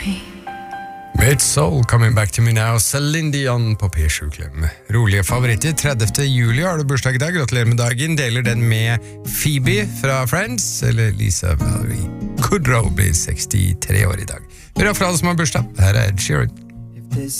It's Soul Coming Back to Me Now, Celine Dion på P7 Klem. Rolige favoritter, 30. juli har du bursdag I dag, gratulerer med dagen, deler den med Phoebe fra Friends, eller Lisa Valerie Kudrow blir 63 år I dag. Vi har fra alle som har bursdag, her Ed Sheeran.